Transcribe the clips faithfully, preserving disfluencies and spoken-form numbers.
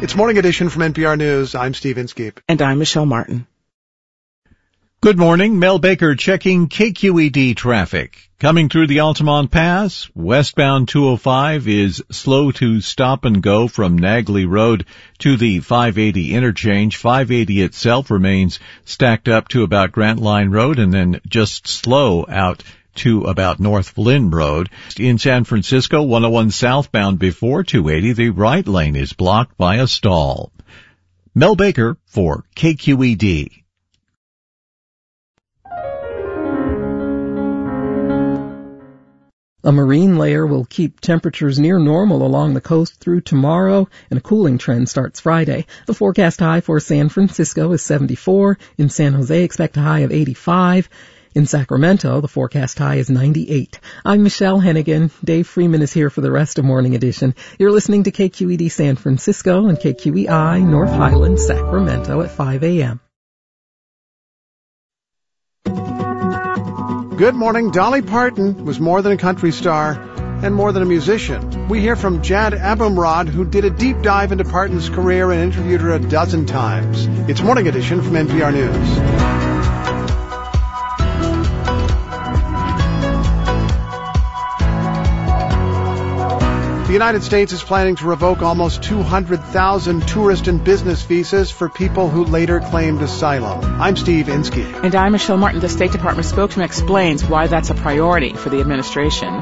It's Morning Edition from N P R News. I'm Steve Inskeep. And I'm Michelle Martin. Good morning. Mel Baker checking K Q E D traffic. Coming through the Altamont Pass, westbound two oh five is slow to stop and go from Nagley Road to the five eighty interchange. five eighty itself remains stacked up to about Grant Line Road and then just slow out to about North Lynn Road. In San Francisco, one oh one southbound before two eighty, the right lane is blocked by a stall. Mel Baker for K Q E D. A marine layer will keep temperatures near normal along the coast through tomorrow, and a cooling trend starts Friday. The forecast high for San Francisco is seventy-four. In San Jose, expect a high of eighty-five. In Sacramento, the forecast high is ninety-eight. I'm Michelle Hennigan. Dave Freeman is here for the rest of Morning Edition. You're listening to K Q E D San Francisco and K Q E I North Highlands, Sacramento at five a.m. Good morning. Dolly Parton was more than a country star and more than a musician. We hear from Jad Abumrad, who did a deep dive into Parton's career and interviewed her a dozen times. It's Morning Edition from N P R News. The United States is planning to revoke almost two hundred thousand tourist and business visas for people who later claimed asylum. I'm Steve Inskeep. And I'm Michelle Martin. The State Department spokesman explains why that's a priority for the administration.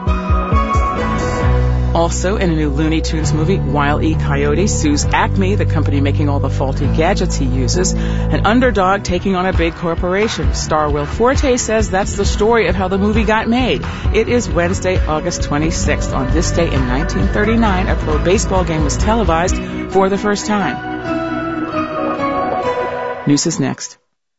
Also, in a new Looney Tunes movie, Wile E. Coyote sues Acme, the company making all the faulty gadgets he uses, an underdog taking on a big corporation. Star Will Forte says that's the story of how the movie got made. It is Wednesday, August twenty-sixth. On this day in nineteen thirty-nine, a pro baseball game was televised for the first time. News is next.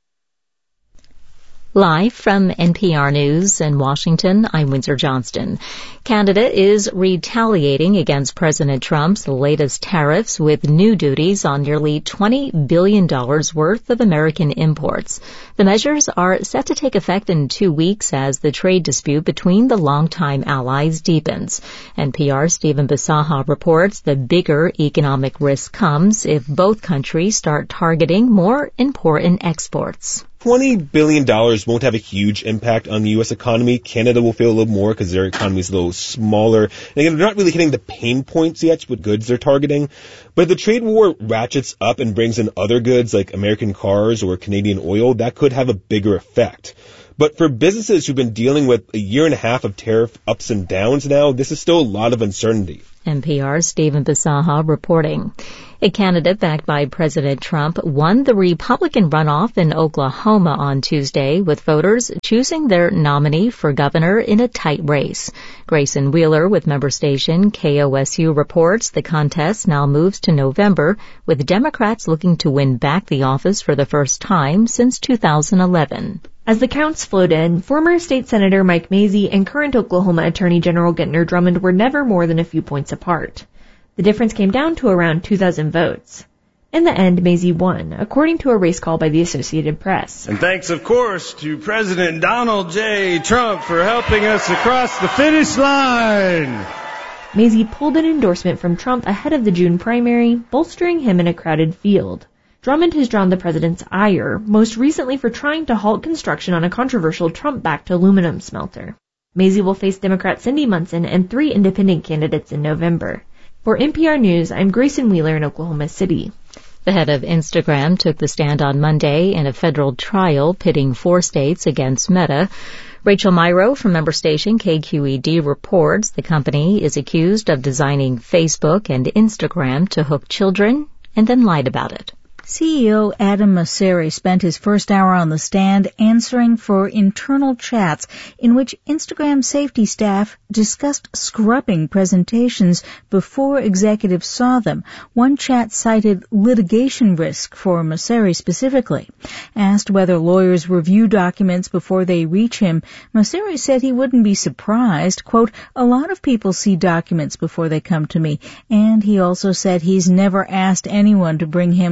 Live from N P R News in Washington, I'm Windsor Johnston. Canada is retaliating against President Trump's latest tariffs with new duties on nearly twenty billion dollars worth of American imports. The measures are set to take effect in two weeks as the trade dispute between the longtime allies deepens. N P R's Stephen Bisaha reports the bigger economic risk comes if both countries start targeting more important exports. twenty billion dollars won't have a huge impact on the U S economy. Canada will feel a little more because their economy is a little smaller. And again, they're not really hitting the pain points yet with goods they're targeting. But if the trade war ratchets up and brings in other goods like American cars or Canadian oil, that could have a bigger effect. But for businesses who've been dealing with a year and a half of tariff ups and downs now, this is still a lot of uncertainty. N P R's Stephen Bisaha reporting. A candidate backed by President Trump won the Republican runoff in Oklahoma on Tuesday, with voters choosing their nominee for governor in a tight race. Grayson Wheeler with member station K O S U reports the contest now moves to November, with Democrats looking to win back the office for the first time since two thousand eleven. As the counts flowed in, former State Senator Mike Mazzei and current Oklahoma Attorney General Gentner Drummond were never more than a few points apart. The difference came down to around two thousand votes. In the end, Mazzei won, according to a race call by the Associated Press. And thanks, of course, to President Donald J. Trump for helping us across the finish line. Mazzei pulled an endorsement from Trump ahead of the June primary, bolstering him in a crowded field. Drummond has drawn the president's ire, most recently for trying to halt construction on a controversial Trump-backed aluminum smelter. Mazzei will face Democrat Cindy Munson and three independent candidates in November. For N P R News, I'm Grayson Wheeler in Oklahoma City. The head of Instagram took the stand on Monday in a federal trial pitting four states against Meta. Rachel Myrow from member station K Q E D reports the company is accused of designing Facebook and Instagram to hook children and then lied about it. C E O Adam Mosseri spent his first hour on the stand answering for internal chats in which Instagram safety staff discussed scrubbing presentations before executives saw them. One chat cited litigation risk for Mosseri specifically. Asked whether lawyers review documents before they reach him, Mosseri said he wouldn't be surprised. Quote, a lot of people see documents before they come to me. And he also said he's never asked anyone to bring him less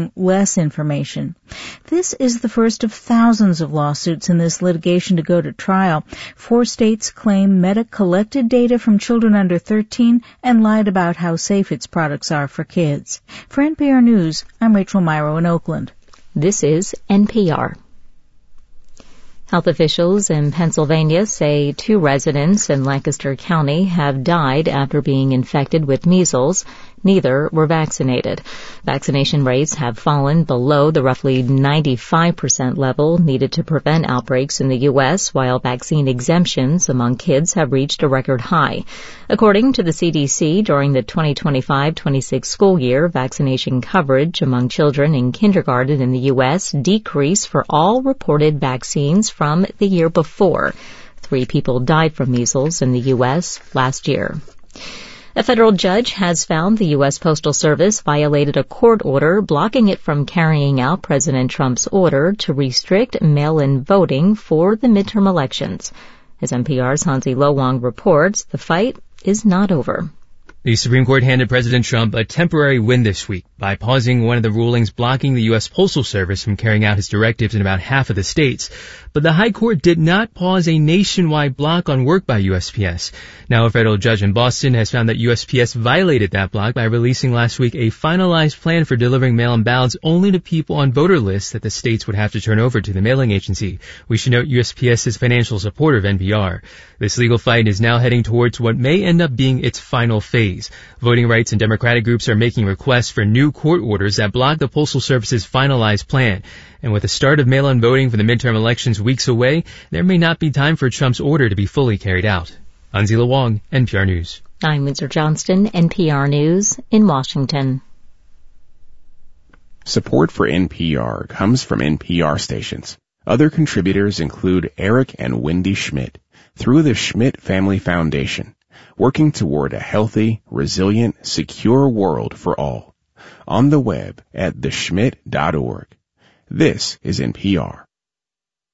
S information. This is the first of thousands of lawsuits in this litigation to go to trial. Four states claim Meta collected data from children under thirteen and lied about how safe its products are for kids. For N P R News, I'm Rachel Myrow in Oakland. This is N P R. Health officials in Pennsylvania say two residents in Lancaster County have died after being infected with measles. Neither were vaccinated. Vaccination rates have fallen below the roughly ninety-five percent level needed to prevent outbreaks in the U S, while vaccine exemptions among kids have reached a record high. According to the C D C, during the twenty twenty-five twenty-six school year, vaccination coverage among children in kindergarten in the U S decreased for all reported vaccines from the year before. Three people died from measles in the U S last year. A federal judge has found the U S Postal Service violated a court order blocking it from carrying out President Trump's order to restrict mail-in voting for the midterm elections. As N P R's Hansi Lo Wang reports, the fight is not over. The Supreme Court handed President Trump a temporary win this week by pausing one of the rulings blocking the U S Postal Service from carrying out his directives in about half of the states. But the High Court did not pause a nationwide block on work by U S P S. Now a federal judge in Boston has found that U S P S violated that block by releasing last week a finalized plan for delivering mail-in ballots only to people on voter lists that the states would have to turn over to the mailing agency. We should note U S P S is a financial supporter of N P R. This legal fight is now heading towards what may end up being its final phase. Voting rights and Democratic groups are making requests for new court orders that block the Postal Service's finalized plan. And with the start of mail-in voting for the midterm elections weeks away, there may not be time for Trump's order to be fully carried out. Hansi Lo Wang, N P R News. I'm Windsor Johnston, N P R News in Washington. Support for N P R comes from N P R stations. Other contributors include Eric and Wendy Schmidt through the Schmidt Family Foundation, working toward a healthy, resilient, secure world for all. On the web at the schmidt dot org. This is N P R.